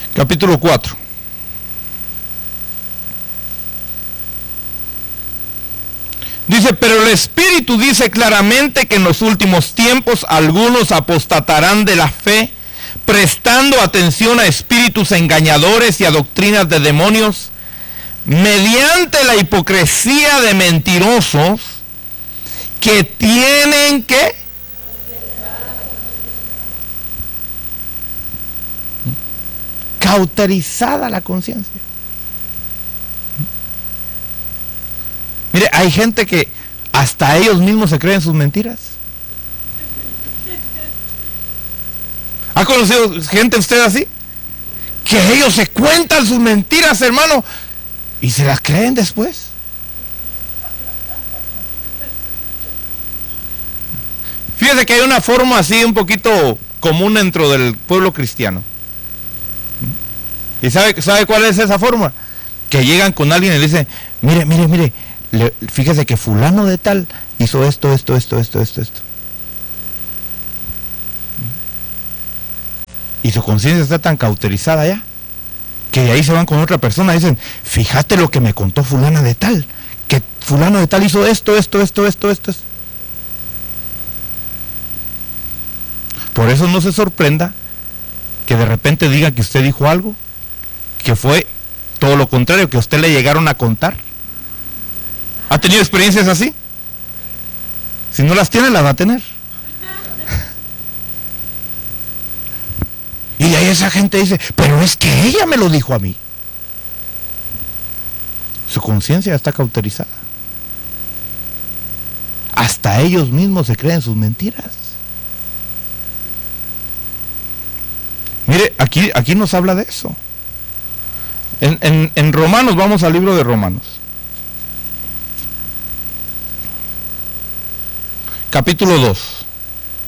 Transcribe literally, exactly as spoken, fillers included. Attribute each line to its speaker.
Speaker 1: Capítulo cuatro. Dice, pero el Espíritu dice claramente que en los últimos tiempos algunos apostatarán de la fe, prestando atención a espíritus engañadores y a doctrinas de demonios, mediante la hipocresía de mentirosos que tienen que cauterizada la conciencia. Mire, hay gente que hasta ellos mismos se creen sus mentiras. ¿Ha conocido gente usted así? Que ellos se cuentan sus mentiras, hermano, y se las creen después. Fíjese que hay una forma así un poquito común dentro del pueblo cristiano. ¿Y sabe, sabe cuál es esa forma? Que llegan con alguien y le dicen, mire, mire, mire, le, fíjese que fulano de tal hizo esto, esto, esto, esto, esto, esto. Y su conciencia está tan cauterizada ya, que de ahí se van con otra persona y dicen, fíjate lo que me contó fulana de tal, que fulano de tal hizo esto, esto, esto, esto, esto. Por eso no se sorprenda que de repente diga que usted dijo algo, que fue todo lo contrario, que a usted le llegaron a contar. ¿Ha tenido experiencias así? Si no las tiene, las va a tener. Y ahí esa gente dice, pero es que ella me lo dijo a mí. Su conciencia está cauterizada. Hasta ellos mismos se creen sus mentiras. Mire, aquí, aquí nos habla de eso. En, en, en Romanos, vamos al libro de Romanos. Capítulo dos.